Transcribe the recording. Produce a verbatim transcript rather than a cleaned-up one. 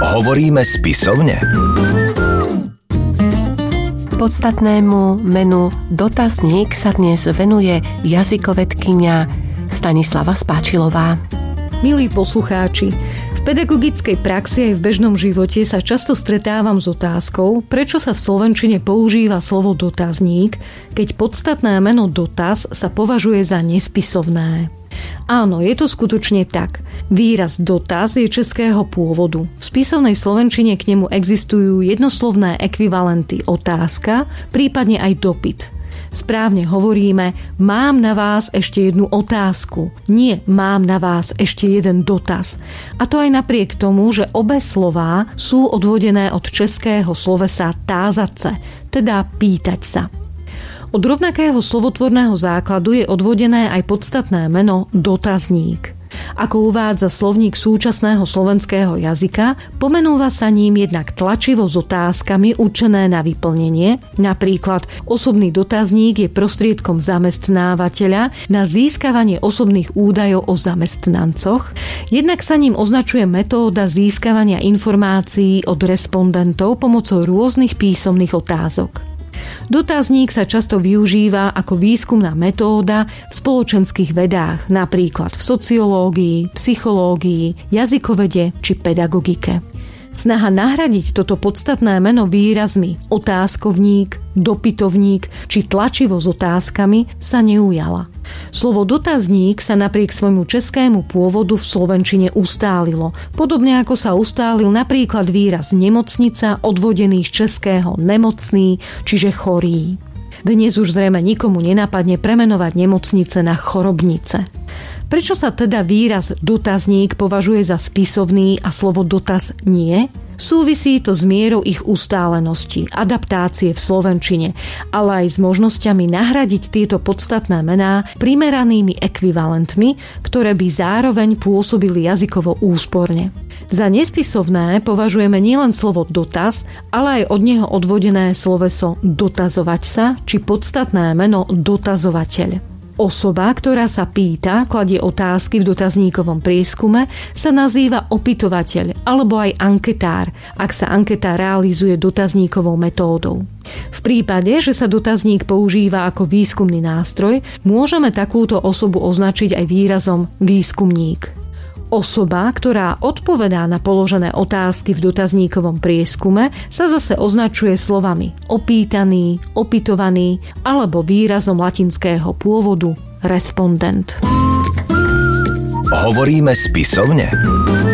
Hovoríme spisovne? Podstatnému menu dotazník sa dnes venuje jazykovedkyňa Stanislava Spáčilová. Milí poslucháči, v pedagogickej praxi aj v bežnom živote sa často stretávam s otázkou, prečo sa v slovenčine používa slovo dotazník, keď podstatné meno dotaz sa považuje za nespisovné. Áno, je to skutočne tak. Výraz dotaz je českého pôvodu. V spisovnej slovenčine k nemu existujú jednoslovné ekvivalenty otázka, prípadne aj dopyt. Správne hovoríme, mám na vás ešte jednu otázku. Nie, mám na vás ešte jeden dotaz. A to aj napriek tomu, že obe slová sú odvodené od českého slovesa tázace, teda pýtať sa. Od rovnakého slovotvorného základu je odvodené aj podstatné meno dotazník. Ako uvádza slovník súčasného slovenského jazyka, pomenúva sa ním jednak tlačivo s otázkami určené na vyplnenie, napríklad osobný dotazník je prostriedkom zamestnávateľa na získavanie osobných údajov o zamestnancoch, jednak sa ním označuje metóda získavania informácií od respondentov pomocou rôznych písomných otázok. Dotazník sa často využíva ako výskumná metóda v spoločenských vedách, napríklad v sociológii, psychológii, jazykovede či pedagogike. Snaha nahradiť toto podstatné meno výrazmi otázkovník, dopytovník či tlačivo s otázkami sa neujala. Slovo dotazník sa napriek svojmu českému pôvodu v slovenčine ustálilo, podobne ako sa ustálil napríklad výraz nemocnica odvodený z českého nemocný, čiže chorý. Dnes už zrejme nikomu nenapadne premenovať nemocnice na chorobnice. Prečo sa teda výraz dotazník považuje za spisovný a slovo dotaz nie? Súvisí to s mierou ich ustálenosti, adaptácie v slovenčine, ale aj s možnosťami nahradiť tieto podstatné mená primeranými ekvivalentmi, ktoré by zároveň pôsobili jazykovo úsporne. Za nespisovné považujeme nielen slovo dotaz, ale aj od neho odvodené sloveso dotazovať sa či podstatné meno dotazovateľ. Osoba, ktorá sa pýta, kladie otázky v dotazníkovom prieskume, sa nazýva opytovateľ alebo aj anketár, ak sa anketa realizuje dotazníkovou metódou. V prípade, že sa dotazník používa ako výskumný nástroj, môžeme takúto osobu označiť aj výrazom výskumník. Osoba, ktorá odpovedá na položené otázky v dotazníkovom prieskume, sa zase označuje slovami opýtaný, opytovaný alebo výrazom latinského pôvodu respondent. Hovoríme spisovne?